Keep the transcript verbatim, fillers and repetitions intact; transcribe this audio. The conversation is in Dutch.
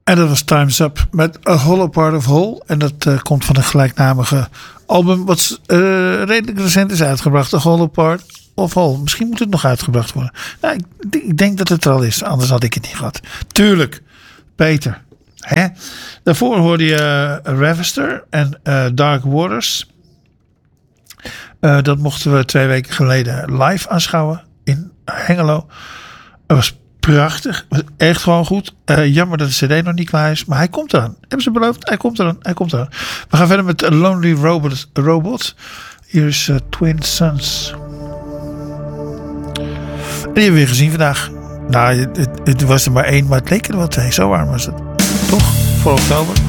En dat was Time's Up met A Hollow Part of Whole. En dat uh, komt van een gelijknamige album wat uh, redelijk recent is uitgebracht. A Hollow Part of Whole. Misschien moet het nog uitgebracht worden. Nou, ik, ik denk dat het er al is. Anders had ik het niet gehad. Tuurlijk. Peter. Hè? Daarvoor hoorde je uh, Ravister en uh, Dark Waters. Uh, dat mochten we twee weken geleden live aanschouwen in Hengelo. Het was prachtig. Was echt gewoon goed. Uh, jammer dat de cd nog niet klaar is. Maar hij komt eraan. Hebben ze beloofd? Hij komt eraan. Hij komt eraan. We gaan verder met Lonely Robot. Robot. Hier is uh, Twin Sons. En die hebben we weer gezien vandaag. Nou, het, het, het was er maar één, maar het leek er wel twee. Zo warm was het. Toch? Voor oktober.